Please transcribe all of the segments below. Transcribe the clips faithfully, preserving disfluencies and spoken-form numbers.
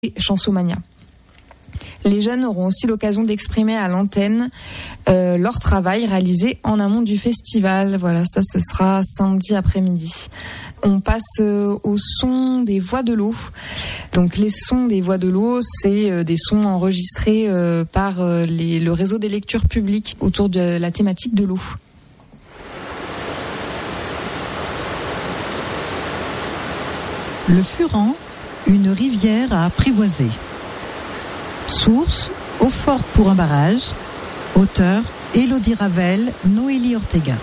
Chansomania. Les jeunes auront aussi l'occasion d'exprimer à l'antenne euh, leur travail réalisé en amont du festival. Voilà, ça ce sera samedi après-midi. On passe euh, au son des voix de l'eau. Donc les sons des voix de l'eau, c'est euh, des sons enregistrés euh, par euh, les, le réseau des lectures publiques autour de la thématique de l'eau. Le Furan, une rivière à apprivoiser. Source, eau forte pour un barrage. Auteur, Élodie Ravel, Noélie Ortega.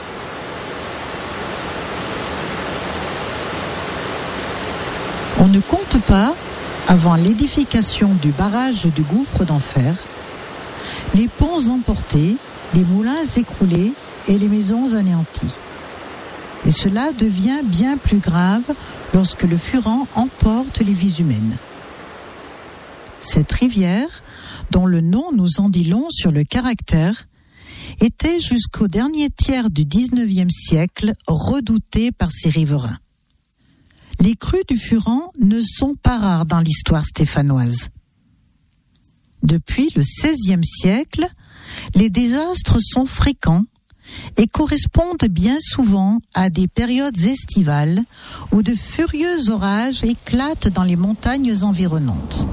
On ne compte pas, avant l'édification du barrage du gouffre d'enfer, les ponts emportés, les moulins écroulés et les maisons anéanties. Et cela devient bien plus grave lorsque le Furan emporte les vies humaines. Cette rivière, dont le nom nous en dit long sur le caractère, était jusqu'au dernier tiers du dix-neuvième siècle redoutée par ses riverains. Les crues du Furan ne sont pas rares dans l'histoire stéphanoise. Depuis le seizième siècle, les désastres sont fréquents et correspondent bien souvent à des périodes estivales où de furieux orages éclatent dans les montagnes environnantes.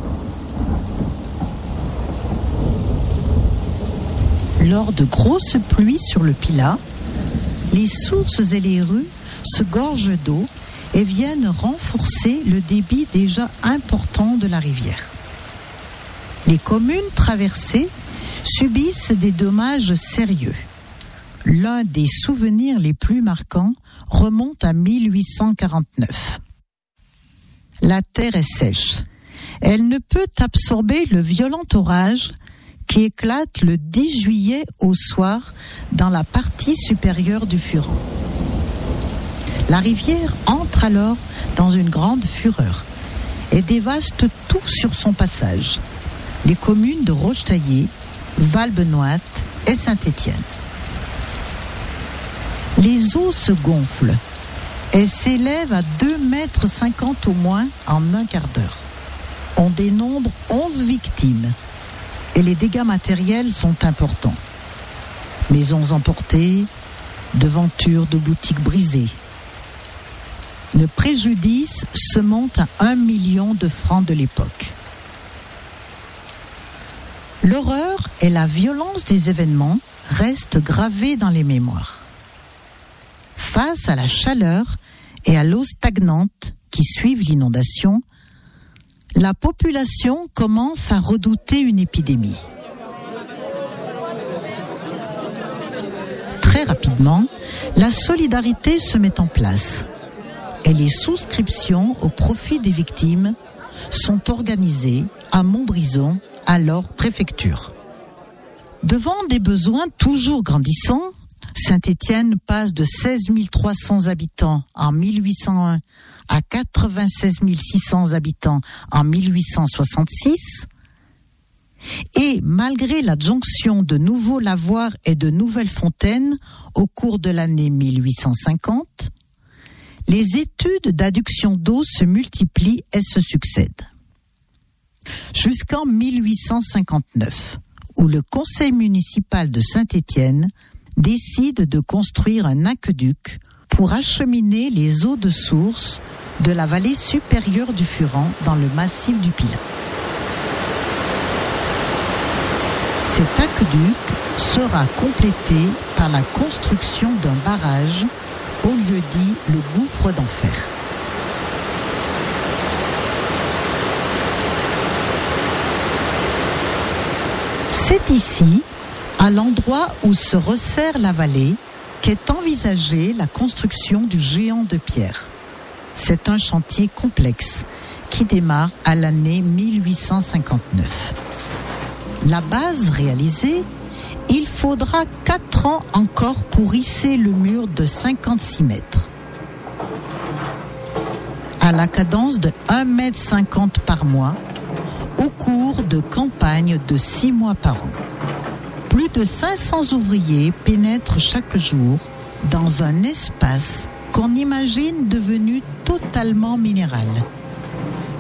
Lors de grosses pluies sur le Pilat, les sources et les rues se gorgent d'eau et viennent renforcer le débit déjà important de la rivière. Les communes traversées subissent des dommages sérieux. L'un des souvenirs les plus marquants remonte à mille huit cent quarante-neuf. La terre est sèche. Elle ne peut absorber le violent orage qui éclate le dix juillet au soir dans la partie supérieure du Furan. La rivière entre alors dans une grande fureur et dévaste tout sur son passage. Les communes de Rochetaillé, Val-Benoît et Saint-Étienne. Les eaux se gonflent et s'élèvent à deux mètres cinquante au moins en un quart d'heure. On dénombre onze victimes et les dégâts matériels sont importants. Maisons emportées, devantures de boutiques brisées. Le préjudice se monte à un million de francs de l'époque. L'horreur et la violence des événements restent gravés dans les mémoires. Face à la chaleur et à l'eau stagnante qui suivent l'inondation, la population commence à redouter une épidémie. Très rapidement, la solidarité se met en place et les souscriptions au profit des victimes sont organisées à Montbrison, alors préfecture. Devant des besoins toujours grandissants, Saint-Étienne passe de seize mille trois cents habitants en mille huit cent un à quatre-vingt-seize mille six cents habitants en mille huit cent soixante-six. Et malgré l'adjonction de nouveaux lavoirs et de nouvelles fontaines au cours de l'année mille huit cent cinquante, les études d'adduction d'eau se multiplient et se succèdent. Jusqu'en mille huit cent cinquante-neuf, où le conseil municipal de Saint-Étienne décide de construire un aqueduc pour acheminer les eaux de source de la vallée supérieure du Furan dans le massif du Pilat. Cet aqueduc sera complété par la construction d'un barrage au lieu dit le gouffre d'enfer. C'est ici, à l'endroit où se resserre la vallée, qu'est envisagée la construction du géant de pierre. C'est un chantier complexe qui démarre à l'année mille huit cent cinquante-neuf. La base réalisée, il faudra quatre ans encore pour hisser le mur de cinquante-six mètres. À la cadence de un mètre cinquante par mois, au cours de campagnes de six mois par an. Plus de cinq cents ouvriers pénètrent chaque jour dans un espace qu'on imagine devenu totalement minéral.